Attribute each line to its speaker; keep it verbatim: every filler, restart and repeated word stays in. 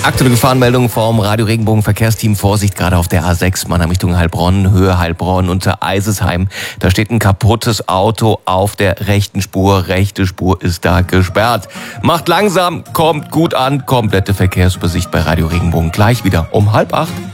Speaker 1: Aktuelle Gefahrenmeldung vom Radio Regenbogen Verkehrsteam. Vorsicht, gerade auf der A sechs, Mannheim Richtung Heilbronn, Höhe Heilbronn unter Eisesheim. Da steht ein kaputtes Auto auf der rechten Spur. Rechte Spur ist da gesperrt. Macht langsam, kommt gut an. Komplette Verkehrsübersicht bei Radio Regenbogen gleich wieder um halb acht.